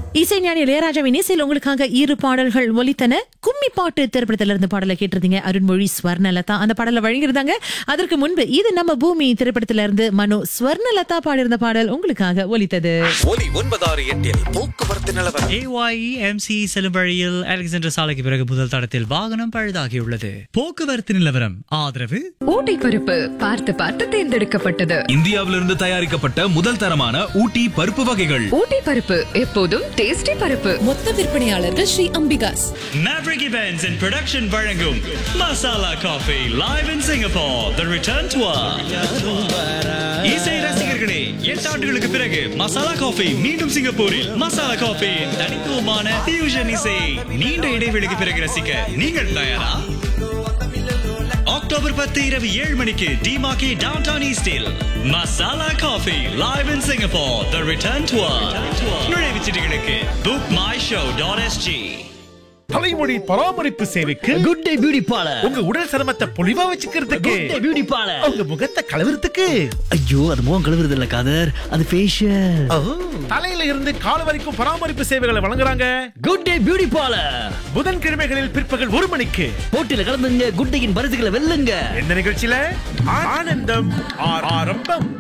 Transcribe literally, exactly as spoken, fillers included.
இசைஞானி இளையராஜாவின் இசையில் உங்களுக்காக இரு பாடல்கள் ஒலித்தன. கும்மி பாட்டு திரைப்படத்தில இருந்து பாடலை கேட்டிருந்தீங்க. அருண்மொழி, ஸ்வர்ணலதா அந்த பாடலை வழங்கியிருந்தாங்க. அதற்கு முன்பு இது நம்ம பூமி திரைப்படத்தில இருந்து மனோ, ஸ்வர்ணலதா பாடியிருந்த பாடல் உங்களுக்காக ஒலித்தது. ஒலி ஒன்பதாறு எட்டில் போக்குவரத்து நிலவரம். ஏஒய்இஎம்சி செல்லும் வழியில் அலெக்சாண்டர் சாலைக்கு பிறகு முதல் தடத்தில் வாகனம் பழுதாகியுள்ளது. போக்குவரத்து நிலவரம் ஆதரவு ஊட்டி பருப்பு பார்த்து பார்த்து தேர்ந்தெடுக்கப்பட்டது. இந்தியாவிலிருந்து தயாரிக்கப்பட்ட முதல் தரமான ஊட்டி பருப்பு வகைகள். ஊட்டி பருப்பு எப்போதும் டேஸ்டி பருப்பு. மொத்த விற்பனையாளர்கள் Sri Ambika's. Maverick Events and Production வழங்கும் masala coffee live in Singapore the return tour. இசை ரசிகர்களே, எட்டு ஆண்டுகளுக்கு பிறகு மசாலா காஃபி மீண்டும் சிங்கப்பூரில். மசாலா காஃபி தனித்துவமான ஃபியூஷன் இசை நீண்ட இடைவெளிக்கு பிறகு ரசிக்க நீங்கள் தயாரா? அக்டோபர் பத்து இரவு ஏழு மணிக்கு டிமாக்கி டவுன் டவுன் ஈஸ்டில் masala coffee live in Singapore the return tour. நுழைவுச் சீட்டுகளுக்கு book my show dot SG. தலைமுடி பராமரிப்பு சேவைக்கு குட் டே பியூட்டி பார்லர். உங்க உடல் சருமத்தை பொலிவா வச்சுக்கிறதுக்கு குட் டே பியூட்டி பார்லர். உங்க முகத்தை கலவரத்துக்கு ஐயோ, அது முகம் கழுவுறது இல்ல காதர், அது ஃபேஷியல். தலையில இருந்து கால் வரைக்கும் பராமரிப்பு சேவைகளை வழங்குறாங்க. Good day beauty parlour. புதன்கிழமைகளில் பிற்பகல் ஒரு மணிக்கு போட்டியில கலந்துங்க, குட் டேயின் பரிசுகளை வெல்லுங்க. எந்த நிகழ்ச்சியில? ஆனந்தம் ஆரம்பம்.